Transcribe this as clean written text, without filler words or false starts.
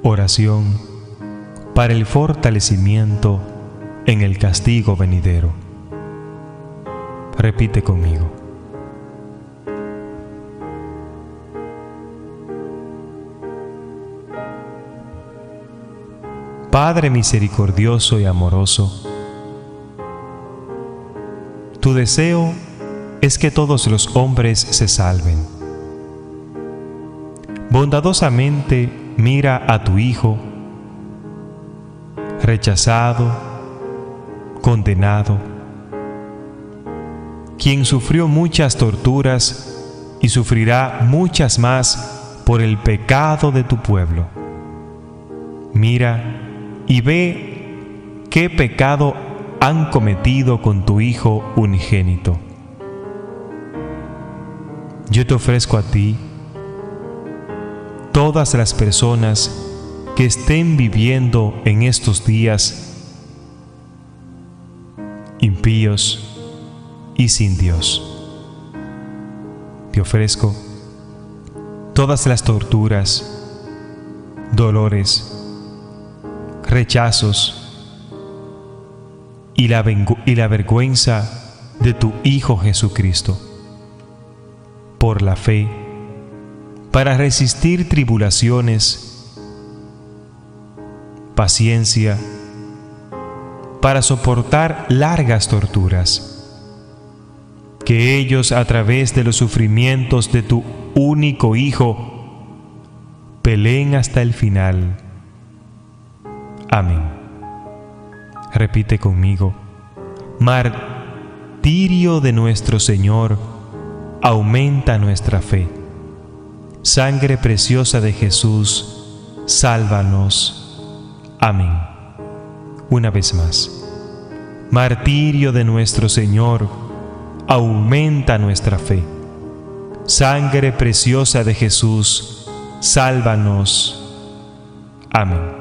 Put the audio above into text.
Oración para el fortalecimiento en el castigo venidero. Repite conmigo. Padre misericordioso y amoroso, tu deseo es que todos los hombres se salven. Bondadosamente mira a tu Hijo, rechazado, condenado, quien sufrió muchas torturas y sufrirá muchas más por el pecado de tu pueblo. Mira y ve qué pecado han cometido con tu Hijo unigénito. Yo te ofrezco a ti todas las personas que estén viviendo en estos días impíos y sin Dios. Te ofrezco todas las torturas, dolores, rechazos y la vergüenza de tu Hijo Jesucristo, por la fe, para resistir tribulaciones, paciencia, para soportar largas torturas, que ellos a través de los sufrimientos de tu único Hijo peleen hasta el final. Amén. Repite conmigo. Martirio de nuestro Señor, aumenta nuestra fe. Sangre preciosa de Jesús, sálvanos. Amén. Una vez más. Martirio de nuestro Señor, aumenta nuestra fe. Sangre preciosa de Jesús, sálvanos. Amén.